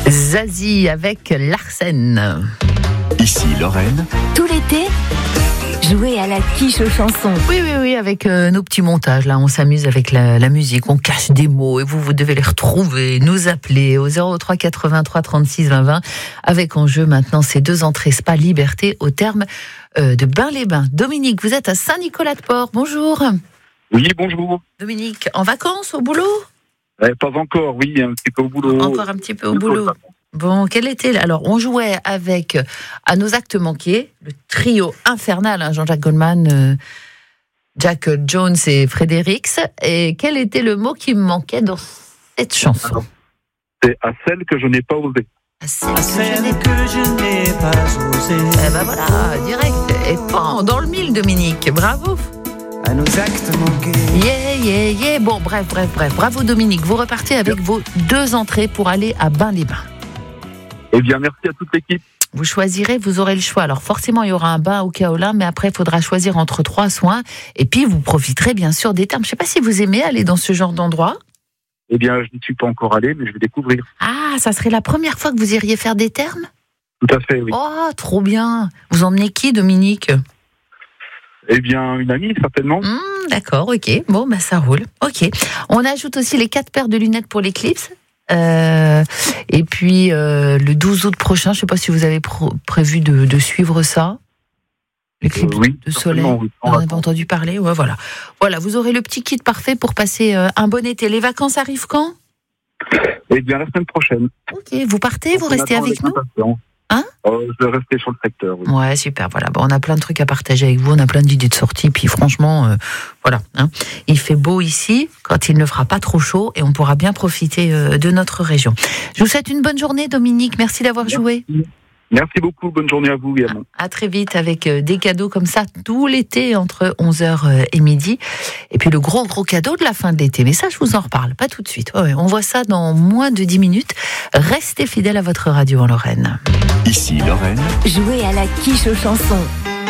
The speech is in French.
Zazie avec Larsen. Ici Lorraine. Tout l'été, jouez à la quiche aux chansons. Oui, avec nos petits montages. Là, on s'amuse avec la musique, on cache des mots et vous devez les retrouver, nous appeler au 03 83 36 20 20 avec en jeu maintenant ces 2 entrées Spa Liberté au terme de Bains-les-Bains. Dominique, vous êtes à Saint-Nicolas-de-Port. Bonjour. Oui, bonjour. Dominique, en vacances au boulot ? Pas encore, oui, un petit peu au boulot. Encore un petit peu au boulot. Bon, quel était... Alors, on jouait avec, à nos actes manqués, le trio infernal, Jean-Jacques Goldman, Jack Jones et Fredericks. Et quel était le mot qui me manquait dans cette chanson ? C'est à celle que je n'ai pas osée. À celle que je n'ai pas osée. Eh ben voilà, direct. Et pan, dans le mille, Dominique. Bravo. À nos actes manqués. Yeah. Bon, bref. Bravo, Dominique. Vous repartez avec vos 2 entrées pour aller à Bains-les-Bains. Eh bien, merci à toute l'équipe. Vous choisirez, vous aurez le choix. Alors forcément, il y aura un bain au Kaolin, mais après, il faudra choisir entre 3 soins. Et puis, vous profiterez bien sûr des thermes. Je ne sais pas si vous aimez aller dans ce genre d'endroit. Eh bien, je n'y suis pas encore allé, mais je vais découvrir. Ah, ça serait la première fois que vous iriez faire des thermes ? Tout à fait, oui. Oh, trop bien. Vous emmenez qui, Dominique ? Eh bien, une amie, certainement. D'accord, ok. Bon, ça roule. Ok. On ajoute aussi les 4 paires de lunettes pour l'éclipse. Et puis, le 12 août prochain, je ne sais pas si vous avez prévu de suivre ça. L'éclipse de soleil. Oui. On n'a pas entendu parler. Ouais, voilà. Voilà, vous aurez le petit kit parfait pour passer un bon été. Les vacances arrivent quand ? Eh bien, la semaine prochaine. Ok. Vous partez, vous restez avec nous ? Hein ? Je vais rester sur le secteur. Oui. Ouais, super. Voilà. Bon, on a plein de trucs à partager avec vous. On a plein d'idées de sortie. Puis franchement, voilà. Il fait beau ici quand il ne fera pas trop chaud et on pourra bien profiter de notre région. Je vous souhaite une bonne journée, Dominique. Merci d'avoir joué. Merci beaucoup. Bonne journée à vous également. À très vite avec des cadeaux comme ça tout l'été entre 11h et midi. Et puis le gros cadeau de la fin de l'été. Mais ça, je vous en reparle. Pas tout de suite. Ouais, on voit ça dans moins de 10 minutes. Restez fidèles à votre radio en Lorraine. Ici Lorraine. Jouez à la quiche aux chansons.